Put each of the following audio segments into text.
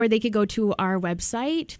Or they could go to our website,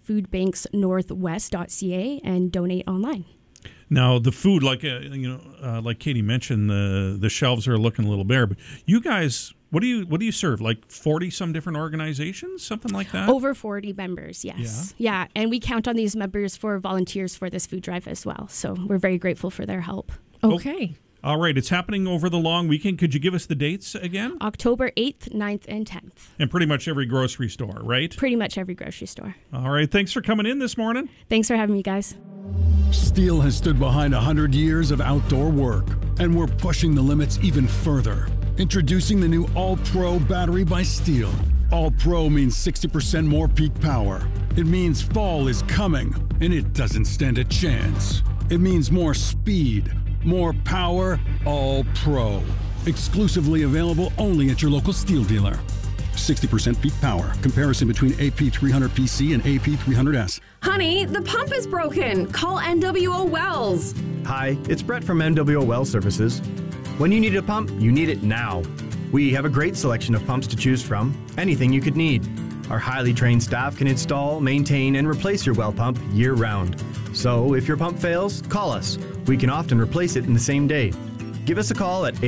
foodbanksnorthwest.ca, and donate online. Now, the food, like like Katie mentioned, the shelves are looking a little bare. But you guys, what do you serve? Like 40 some different organizations, something like that? Over 40 members, yes. Yeah, and we count on these members for volunteers for this food drive as well. So we're very grateful for their help. Okay. All right, it's happening over the long weekend. Could you give us the dates again? October 8th, 9th, and 10th. And pretty much every grocery store, right? Pretty much every grocery store. All right, thanks for coming in this morning. Thanks for having me, guys. Steel has stood behind 100 years of outdoor work, and we're pushing the limits even further. Introducing the new All-Pro battery by Steel. All-Pro means 60% more peak power. It means fall is coming, and it doesn't stand a chance. It means more speed, more power, All-Pro. Exclusively available only at your local Steel dealer. 60% peak power. Comparison between AP300PC and AP300S. Honey, the pump is broken. Call NWO Wells. Hi, it's Brett from NWO Well Services. When you need a pump, you need it now. We have a great selection of pumps to choose from, anything you could need. Our highly trained staff can install, maintain, and replace your well pump year-round. So if your pump fails, call us. We can often replace it in the same day. Give us a call at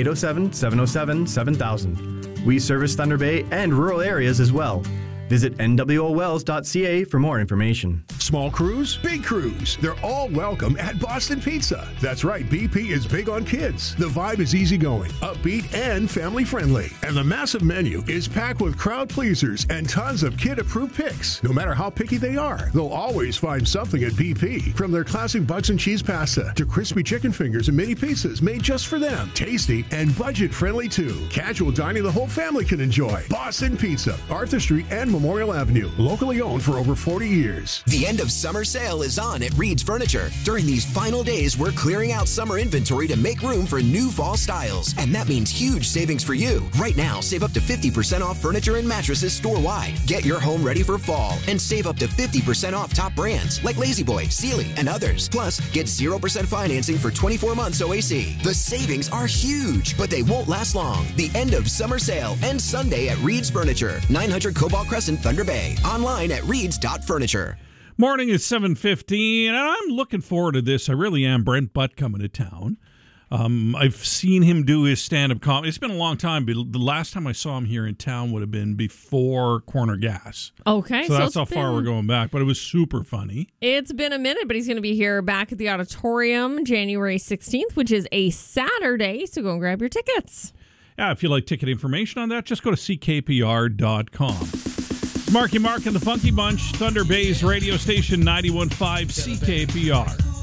807-707-7000. We service Thunder Bay and rural areas as well. Visit nwowells.ca for more information. Small crews, big crews, they're all welcome at Boston Pizza. That's right, BP is big on kids. The vibe is easygoing, upbeat, and family-friendly. And the massive menu is packed with crowd pleasers and tons of kid-approved picks. No matter how picky they are, they'll always find something at BP. From their classic bugs and cheese pasta to crispy chicken fingers and mini pizzas made just for them. Tasty and budget-friendly, too. Casual dining the whole family can enjoy. Boston Pizza, Arthur Street and Memorial Avenue, locally owned for over 40 years. The end of summer sale is on at Reed's Furniture. During these final days, we're clearing out summer inventory to make room for new fall styles. And that means huge savings for you. Right now, save up to 50% off furniture and mattresses store-wide. Get your home ready for fall and save up to 50% off top brands like La-Z-Boy, Sealy, and others. Plus, get 0% financing for 24 months OAC. The savings are huge, but they won't last long. The end of summer sale ends Sunday at Reed's Furniture, 900 Cobalt Crescent, Thunder Bay. Online at reeds.furniture. Morning is 7:15, and I'm looking forward to this. I really am. Brent Butt coming to town. I've seen him do his stand-up comedy. It's been a long time, but the last time I saw him here in town would have been before Corner Gas. Okay. So that's how far we're going back, but it was super funny. It's been a minute, but he's going to be here back at the Auditorium January 16th, which is a Saturday, so go and grab your tickets. Yeah, if you like ticket information on that, just go to ckpr.com. Marky Mark and the Funky Bunch, Thunder Bay's radio station 91.5 CKPR.